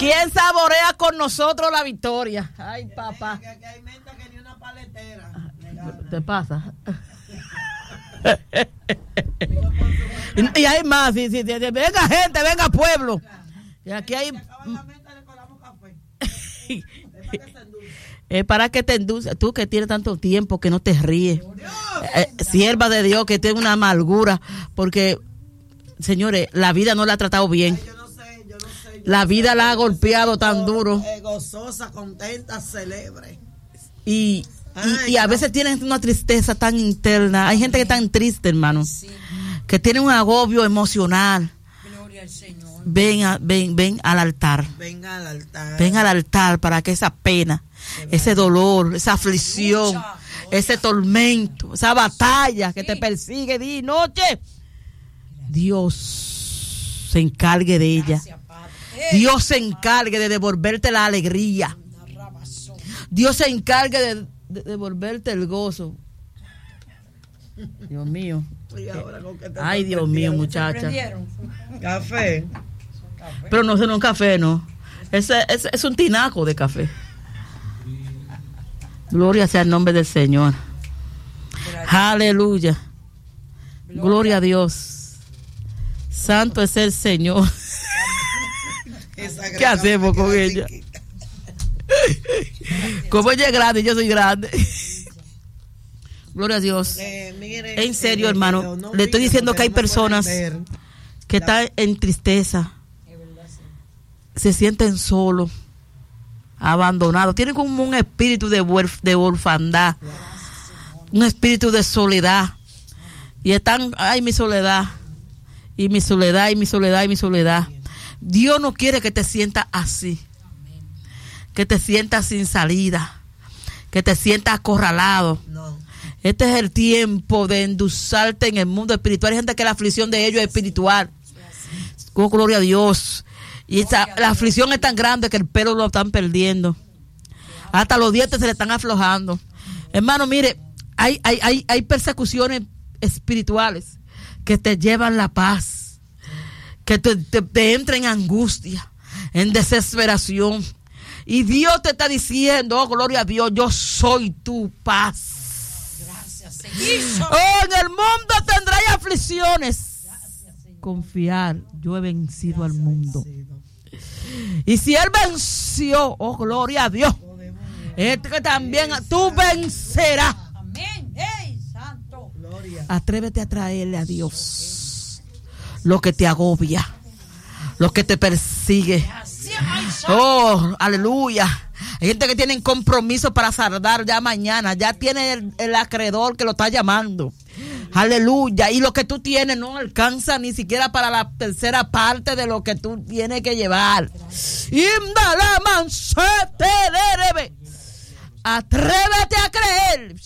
¿Quién saborea con nosotros la victoria? Ay, papá. Que hay menta que ni una paletera. ¿Te pasa? Y hay más. Sí, venga gente, venga pueblo. Y aquí hay... Es para que te endulce. Tú que tienes tanto tiempo que no te ríes. Sierva de Dios que tiene una amargura. Porque, señores, la vida no la ha tratado bien. Yo no sé. La vida la ha golpeado tan duro. Gozosa, contenta, celebre. Y a veces tienen una tristeza tan interna. Hay gente que está tan triste, hermano. Sí. Que tiene un agobio emocional. Gloria al Señor. Ven al altar. Venga al altar. Ven al altar para que esa pena, ese dolor, esa aflicción, ese tormento, esa batalla que te persigue día y noche, Dios se encargue de ella. Dios se encargue de devolverte la alegría. Dios se encargue de devolverte el gozo. Dios mío. Ay, Dios mío, muchacha. Café. Pero no es un café, no. Es un tinaco de café. Gloria sea el nombre del Señor. Aleluya. Gloria a Dios. Santo es el Señor. ¿Qué hacemos con ella? Como ella es grande, yo soy grande. Gloria a Dios. En serio, hermano, le estoy diciendo que hay personas que están en tristeza, se sienten solos, abandonados, tienen como un espíritu de orfandad, un espíritu de soledad, y están, ay, mi soledad, y mi soledad, y mi soledad, y mi soledad. Dios no quiere que te sientas así, que te sientas sin salida, que te sientas acorralado. No. Este es el tiempo de endulzarte en el mundo espiritual. Hay gente que la aflicción de ellos es espiritual. Oh, gloria a Dios. Y la aflicción es tan grande que el pelo lo están perdiendo. Hasta los dientes se le están aflojando. Hermano, mire, hay persecuciones espirituales que te llevan la paz, que te entra en angustia, en desesperación. Y Dios te está diciendo, oh, gloria a Dios, yo soy tu paz. Oh, en el mundo tendréis aflicciones. Confiar, yo he vencido al mundo. Y si Él venció, oh, gloria a Dios, que también tú vencerás. Amén. Hey, santo. Atrévete a traerle a Dios lo que te agobia, lo que te persigue. Oh, aleluya. Hay gente que tienen compromiso para saldar ya mañana. Ya tiene el acreedor que lo está llamando. Aleluya. Y lo que tú tienes no alcanza ni siquiera para la tercera parte de lo que tú tienes que llevar. Atrévete a creer.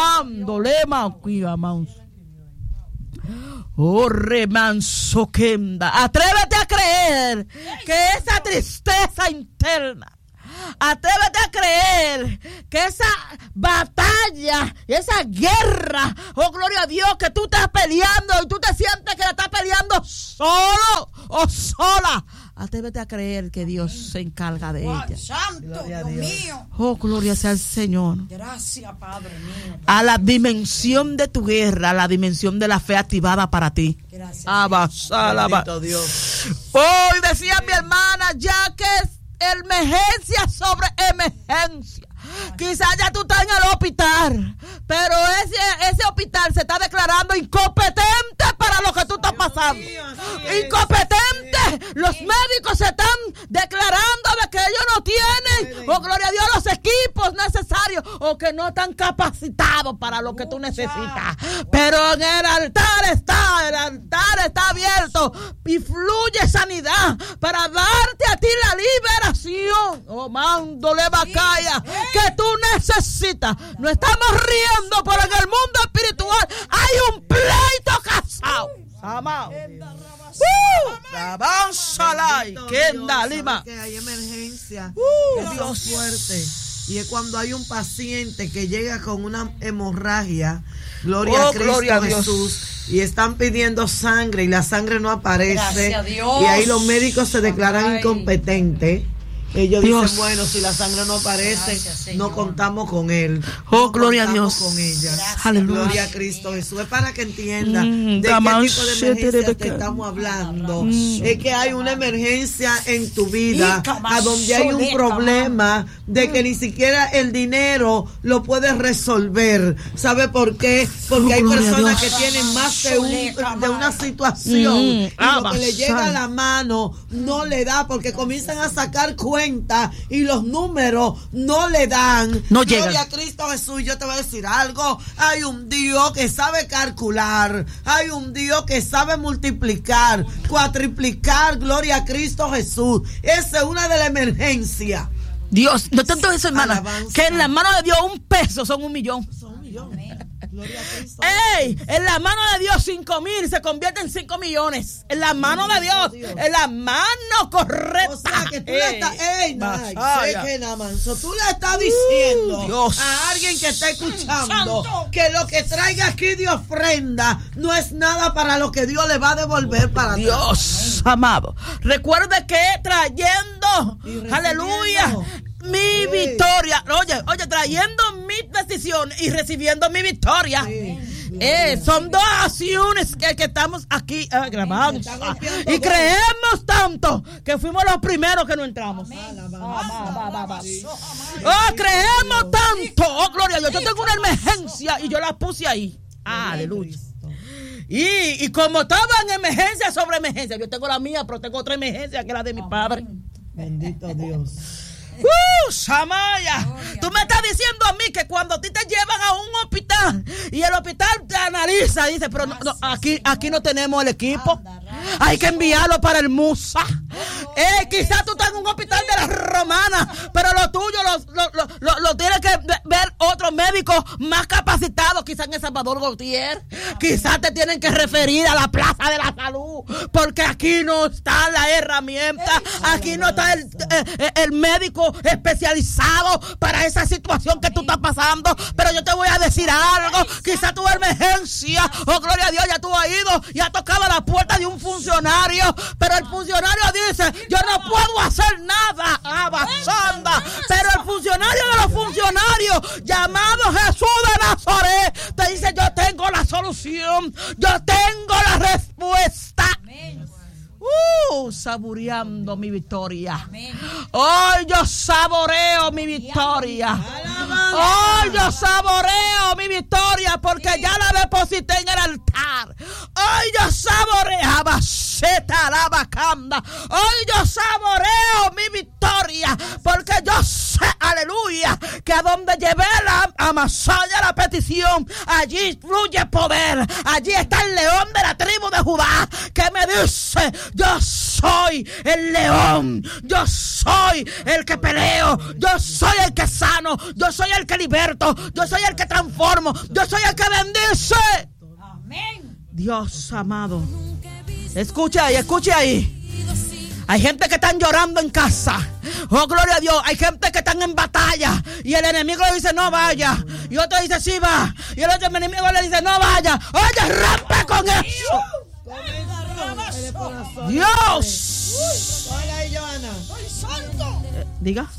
Oh, remanso quenda. Atrévete a creer que esa tristeza interna, atrévete a creer que esa batalla, esa guerra, oh, gloria a Dios, que tú estás peleando y tú te sientes que la estás peleando solo o sola. Atrévete a creer que Dios se encarga de ella. Santo, Dios mío. Oh, gloria sea al Señor. Gracias, Padre mío. A la dimensión de tu guerra, a la dimensión de la fe activada para ti. Gracias. Bendito Dios. Hoy decía mi hermana, ya que es emergencia sobre emergencia. Quizás ya tú estás en el hospital, pero ese hospital se está declarando incompetente para lo que tú estás pasando. Incompetente. Los médicos se están declarando de que ellos no tienen, oh, gloria a Dios, los equipos necesarios o que no están capacitados para lo que tú necesitas. Pero en el altar está abierto y fluye sanidad para darte a ti la liberación. Oh, mándole bacaya que tú necesitas. No estamos riendo, pero en el mundo espiritual hay un pleito casado. Amado. Que hay emergencia, Dios fuerte. Y es cuando hay un paciente que llega con una hemorragia, gloria a Cristo, gloria a Jesús, y están pidiendo sangre y la sangre no aparece. Y ahí los médicos se declaran incompetentes. Ellos dicen, bueno, si la sangre no aparece, no contamos con él. Oh, gloria a Dios. Con ella. Aleluya. Gloria a Cristo Jesús. Es para que entienda de qué tipo de emergencia te estamos hablando. Es que hay una emergencia en tu vida, a donde hay un problema de que ni siquiera el dinero lo puedes resolver. ¿Sabe por qué? Porque hay personas que tienen más de una situación y lo que le llega a la mano no le da, porque comienzan a sacar cuentas y los números no le dan. No Gloria llegan. a Cristo Jesús. Yo te voy a decir algo. Hay un Dios que sabe calcular. Hay un Dios que sabe multiplicar, cuatriplicar. Gloria a Cristo Jesús. Esa es una de las emergencias. Dios, no tanto eso, hermana, Alabanza. que en la mano de Dios un peso son 1 millón. Gloria a Cristo. ¡Ey! En la mano de Dios 5,000 se convierte en 5 millones. En la mano de Dios. En la mano correcta. O sea que tú le estás, tú le estás Dios. diciendo a alguien que está escuchando que lo que traiga aquí de ofrenda no es nada para lo que Dios le va a devolver para Dios amado. Recuerde que trayendo, Y aleluya, mi victoria. Oye, trayendo mis decisiones y recibiendo mi victoria. Son dos acciones que estamos aquí grabando. Y creemos tanto que fuimos los primeros que no entramos. Creemos tanto. Oh, gloria a Dios. Yo tengo una emergencia y yo la puse ahí. Aleluya. Y como estaba en emergencia sobre emergencia, yo tengo la mía, pero tengo otra emergencia que es la de mi padre. Bendito Dios. Samaya, tú me estás diciendo a mí que cuando a ti te llevan a un hospital y el hospital te analiza, dice, pero aquí no tenemos el equipo, hay que enviarlo para el Musa. Quizás tú estás en un hospital de las romanas, pero lo tuyo lo tiene que ver otro médico más capacitado, quizás en El Salvador Gautier. Quizás te tienen que referir a la Plaza de la Salud, porque aquí no está la herramienta, aquí no está el médico especializado para esa situación que tú estás pasando. Pero yo te voy a decir algo, quizás tu emergencia, oh gloria a Dios, ya tú has ido y has tocado la puerta de un funcionario, pero el funcionario dice, yo no puedo hacer nada, abasanda. Pero el funcionario de los funcionarios, llamado Jesús de Nazaret, te dice, yo tengo la solución, yo tengo la respuesta. Saboreando mi victoria. Hoy yo saboreo mi victoria. Hoy yo saboreo mi victoria porque ya la deposité en el altar. Hoy yo saboreaba la bacanda. Hoy yo saboreo mi victoria porque yo sé, aleluya, que a donde llevé la amasalla, la petición, allí fluye poder. Allí está el león de la tribu de Judá que me dice, yo soy el león, yo soy el que peleo, yo soy el que sano, yo soy el que liberto, yo soy el que transformo, yo soy el que bendice. Amén. Dios amado, escuche ahí. Hay gente que están llorando en casa. Oh, gloria a Dios. Hay gente que están en batalla y el enemigo le dice no vaya, y otro dice sí va, y el otro enemigo le dice no vaya. Oye, rompe con eso. Dios. Oiga ahí, Joana. Diga.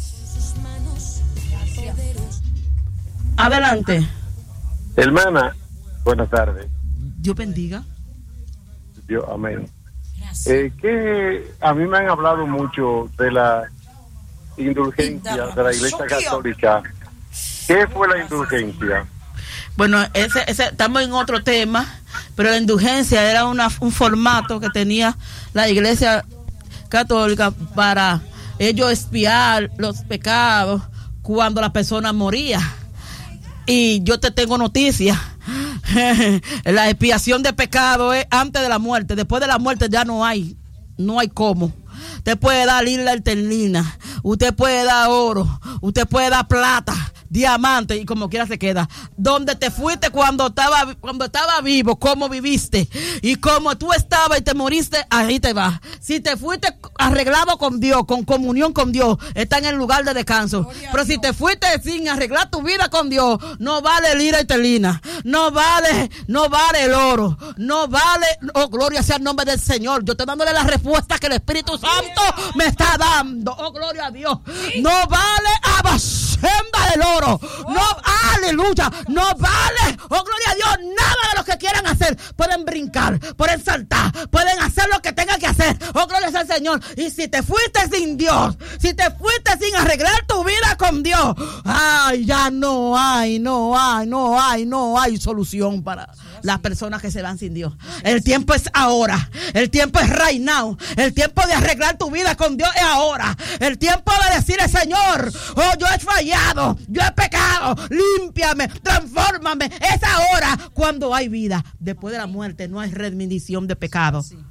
Adelante. Hermana, buenas tardes. Dios bendiga. Dios, amén. Que a mí me han hablado mucho de la indulgencia de la Iglesia Católica. ¿Qué fue la indulgencia? Bueno, ese estamos en otro tema, pero la indulgencia era un formato que tenía la Iglesia Católica para ellos expiar los pecados cuando la persona moría. Y yo te tengo noticias. La expiación de pecado es antes de la muerte. Después de la muerte ya no hay cómo. Usted puede dar lila alternina, usted puede dar oro, usted puede dar plata, diamante, y como quiera se queda. Donde te fuiste cuando estaba vivo, cómo viviste, y como tú estabas y te moriste, ahí te vas. Si te fuiste arreglado con Dios, con comunión con Dios, está en el lugar de descanso. Pero si te fuiste sin arreglar tu vida con Dios, no vale lira y telina, no vale el oro, no vale, oh gloria sea el nombre del Señor. Yo estoy dándole la respuesta que el Espíritu Santo me está dando, oh gloria a Dios. No vale abasenda del oro, no, aleluya, no vale, oh gloria a Dios, nada de lo que quieran hacer. Pueden brincar, pueden saltar, pueden hacer lo que tengan que hacer, oh gloria sea el Señor. Y si te fuiste sin Dios, si te fuiste sin arreglar tu vida con Dios, ay, ya no hay solución para las personas que se van sin Dios. El tiempo es ahora, el tiempo es right now, el tiempo de arreglar tu vida con Dios es ahora, el tiempo de decirle: Señor, oh, yo he fallado, yo he pecado, límpiame, transfórmame. Es ahora cuando hay vida. Después de la muerte no hay remisión de pecado.